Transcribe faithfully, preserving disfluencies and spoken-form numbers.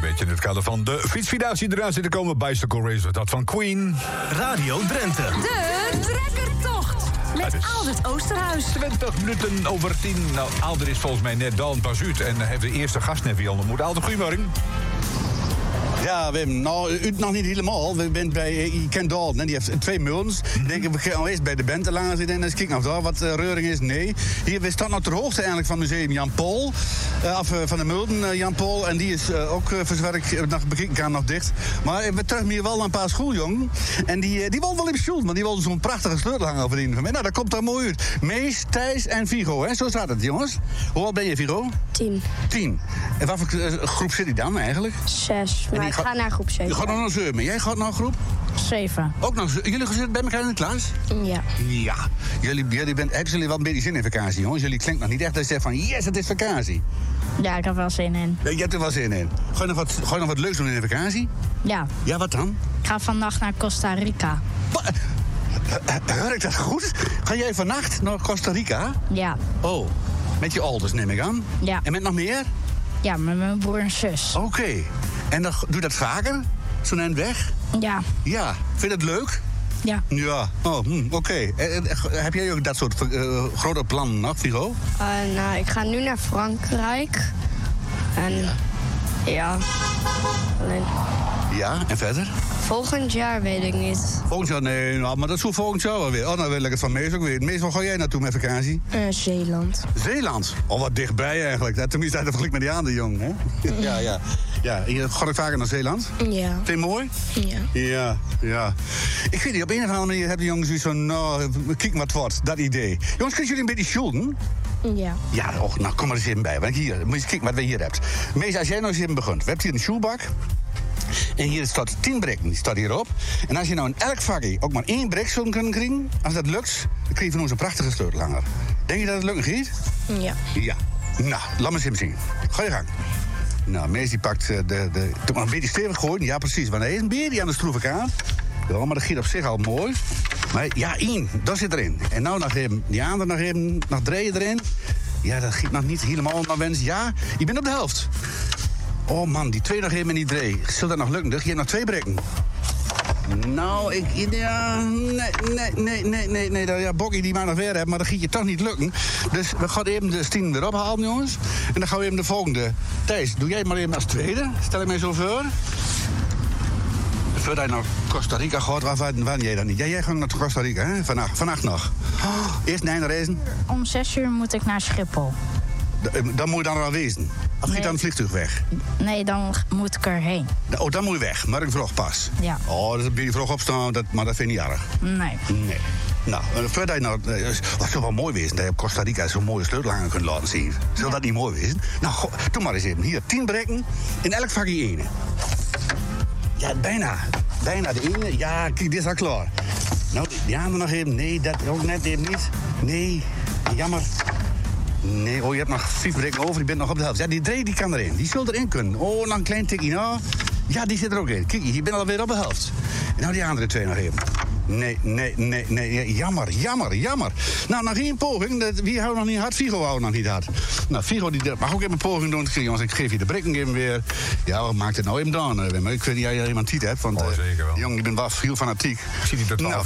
beetje in het kader van de fietsvierdaagse die eraan zit te komen. Bicycle Race, dat van Queen. Radio Drenthe. De trekkertocht. Met Ja, dus Aldert Oosterhuis. twintig minuten over tien. Nou, Alder is volgens mij net dan pas uit. En heeft de eerste gast net weer ontmoet. Alder, goedemorgen. Ja, Wim, nou, u nog niet helemaal. We zijn bij, uh, je kent Dalton, hè? Die heeft twee mulens. Ik denk, we gaan eerst bij de band laten zitten en eens kijken of daar wat uh, reuring is. Nee, hier, we staan nog ter hoogte eigenlijk van museum Jan Paul. Uh, of uh, van de mulden uh, Jan Paul. En die is uh, ook uh, voor zover ik nog bekijken kan nog dicht. Maar uh, we terug hier wel een paar schooljongen. En die, uh, die wilden wel even school, maar die wilden zo'n prachtige sleutelhanger verdienen van mij. Nou, dat komt er mooi uit. Mees, Thijs en Vigo, hè? Zo staat het, jongens. Hoe oud ben je, Vigo? Tien. Tien. En wat voor uh, groep zit hij dan eigenlijk? Zes. Maar ik gaat- ga naar groep zeven. Je gaat nog naar zeven. Jij gaat naar groep? Zeven. Ook nog, jullie zitten bij elkaar in de klas? Ja. Ja. Jullie, jullie bent, hebben jullie wel een beetje zin in vakantie, jongens? Jullie klinkt nog niet echt dat je zegt van, yes, het is vakantie. Ja, ik heb wel zin in. Je hebt er wel zin in. Ga je nog wat, ga je nog wat leuks doen in de vakantie? Ja. Ja, wat dan? Ik ga vannacht naar Costa Rica. Wa- Hoor ik dat goed? Ga jij vannacht naar Costa Rica? Ja. Oh, met je ouders neem ik aan? Ja. En met nog meer? Ja, met mijn broer en zus. Oké. En dan, doe je dat vaker? Zo'n eind weg? Ja. Ja. Vind je het leuk? Ja. Ja. Oh, hm, oké. Eh, eh, Heb jij ook dat soort eh, grote plannen nog, Vigo? Uh, nou, ik ga nu naar Frankrijk. En ja. Alleen Ja, en verder? volgend jaar weet ik niet. Volgend jaar, nee, nou, maar dat is hoe volgend jaar wel weer. Oh, nou wil ik het van Mees ook weten. Mees, waar ga jij naartoe met vakantie? Uh, Zeeland. Zeeland. Oh, wat dichtbij eigenlijk. Dat, tenminste, dat vergelijk met die andere jongen, hè? Ja, ja. Ja, je gaat ook vaker naar Zeeland? Ja. Vind je het mooi? Ja. Ja, ja. Ik weet niet, op een of andere manier hebben de jongens zoiets van, nou, kijk wat het wordt, dat idee. Jongens, kunnen jullie een beetje schulden? Ja. Ja, och, nou, kom maar eens even bij. Want hier, moet je eens kijken wat we hier hebben. Mees, als jij nou eens even begint. We hebben hier een shoebak. En hier staat tien brikken, die staat hierop. En als je nou in elk vakje ook maar één brik zou kunnen krijgen, als dat lukt, dan krijg je van ons een prachtige sleutelhanger. Denk je dat het lukt, Giet? Ja. Ja. Nou, laat me eens even zien. Ga je gang. Nou, Mees die pakt uh, de, de... Toch maar een beetje stevig gooien. Ja, precies. Want hij is een beer die aan de stroeve kaart. Ja, maar dat giet op zich al mooi. Maar ja, één, dat zit erin. En nou nog even, die andere nog even, nog draaien erin. Ja, dat giet nog niet helemaal naar wens. Ja, je bent op de helft. Oh man, die twee nog even in die dree. Zal dat nog lukken? Je hebt nog twee brikken. Nou, ik... Ja, nee, nee, nee, nee, nee, nee. Dat, ja, Bokkie die maar nog weer hebben, maar dat giet je toch niet lukken. Dus we gaan even de stien weer ophalen, jongens. En dan gaan we even de volgende. Thijs, doe jij maar even als tweede. Stel ik mij zo voor. Voordat je naar Costa Rica gaat, waar waren jij dan niet? Ja, jij gaat naar Costa Rica, hè? Vannacht, vannacht nog. Oh, eerst naar de reizen. Om zes uur moet ik naar Schiphol. Dan moet je dan er al wezen. Of Nee. giet dan het vliegtuig weg? Nee, dan moet ik erheen. Oh, dan moet je weg, maar ik vroeg pas. Ja. Oh, dan ben je vroeg opstaan, dat, maar dat vind je niet erg. Nee. Nee. Nou, uh, voordat je nou... Uh, wat zou wel mooi wezen dat je op Costa Rica zo'n mooie sleutelhanger kunt laten zien. Zou dat niet mooi wezen? Nou, go, doe maar eens even. Hier, tien brikken. In elk vakje één. Ja, bijna. Bijna de ene. Ja, kijk, dit is al klaar. Nou, die andere nog even. Nee, dat ook net even niet. Nee, jammer. Nee, oh, je hebt nog vijf brikken over, je bent nog op de helft. Ja, die drie die kan erin. Die zult erin kunnen. Oh, nog een klein tikje. Nou, ja, die zit er ook in. Kijk, je bent alweer op de helft. En nou die andere twee nog even. Nee, nee, nee, nee. Jammer, jammer, jammer. Nou, nog één poging. Dat, wie houdt nog niet hard? Figo houdt nog niet hard. Nou, Figo die mag ook even een poging doen. Jongens, ik geef je de brikken even weer. Ja, wat maakt het nou even dan? Wim? Ik weet niet of jij iemand tijd hebt. Want Oh, zeker wel. die jongen die bent wel veel fanatiek. Ik zie die tot Nou,